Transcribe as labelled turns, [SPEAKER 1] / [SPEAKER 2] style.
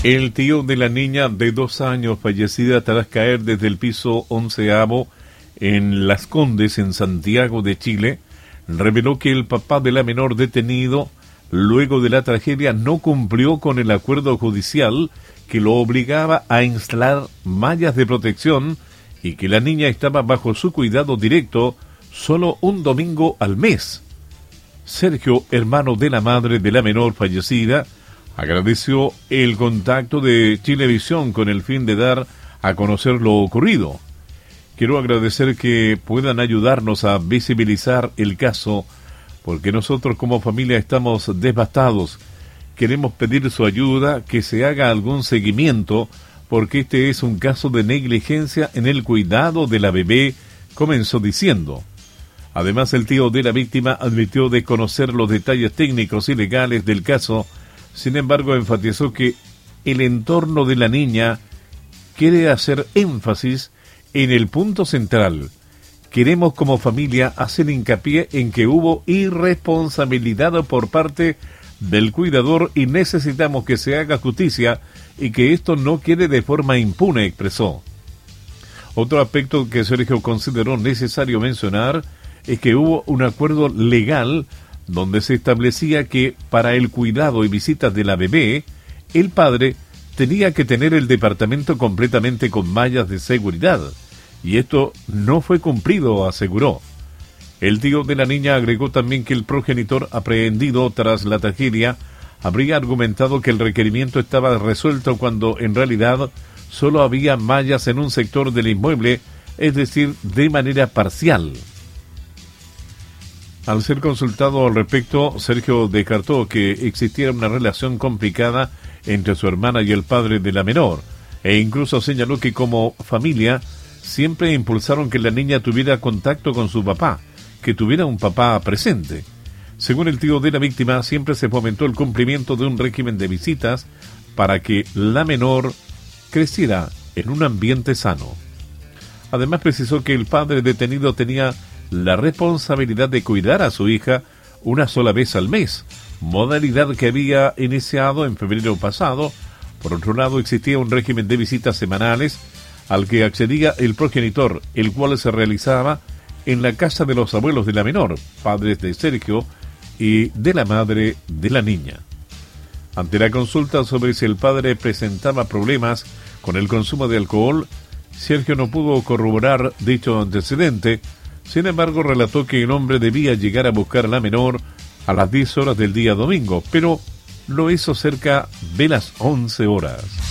[SPEAKER 1] El tío de la niña de 2 años fallecida tras caer desde el piso 11º en Las Condes, en Santiago de Chile, reveló que el papá de la menor detenido, luego de la tragedia, no cumplió con el acuerdo judicial que lo obligaba a instalar mallas de protección y que la niña estaba bajo su cuidado directo solo un domingo al mes. Sergio, hermano de la madre de la menor fallecida, agradeció el contacto de Chilevisión con el fin de dar a conocer lo ocurrido. Quiero agradecer que puedan ayudarnos a visibilizar el caso, porque nosotros como familia estamos devastados. Queremos pedir su ayuda, que se haga algún seguimiento, porque este es un caso de negligencia en el cuidado de la bebé, comenzó diciendo. Además, el tío de la víctima admitió desconocer los detalles técnicos y legales del caso. Sin embargo, enfatizó que el entorno de la niña quiere hacer énfasis en el punto central. Queremos como familia hacer hincapié en que hubo irresponsabilidad por parte del cuidador y necesitamos que se haga justicia y que esto no quede de forma impune, expresó. Otro aspecto que Sergio consideró necesario mencionar es que hubo un acuerdo legal donde se establecía que para el cuidado y visitas de la bebé, el padre tenía que tener el departamento completamente con mallas de seguridad, y esto no fue cumplido, aseguró. El tío de la niña agregó también que el progenitor aprehendido tras la tragedia habría argumentado que el requerimiento estaba resuelto cuando en realidad solo había mallas en un sector del inmueble, es decir, de manera parcial. Al ser consultado al respecto, Sergio descartó que existiera una relación complicada entre su hermana y el padre de la menor, e incluso señaló que como familia siempre impulsaron que la niña tuviera contacto con su papá, que tuviera un papá presente. Según el tío de la víctima, siempre se fomentó el cumplimiento de un régimen de visitas para que la menor creciera en un ambiente sano. Además precisó que el padre detenido tenía la responsabilidad de cuidar a su hija una sola vez al mes, modalidad que había iniciado en febrero pasado. Por otro lado, existía un régimen de visitas semanales al que accedía el progenitor, el cual se realizaba en la casa de los abuelos de la menor, padres de Sergio y de la madre de la niña. Ante la consulta sobre si el padre presentaba problemas con el consumo de alcohol, Sergio no pudo corroborar dicho antecedente. Sin embargo, relató que el hombre debía llegar a buscar a la menor a las 10 horas del día domingo, pero lo hizo cerca de las 11 horas.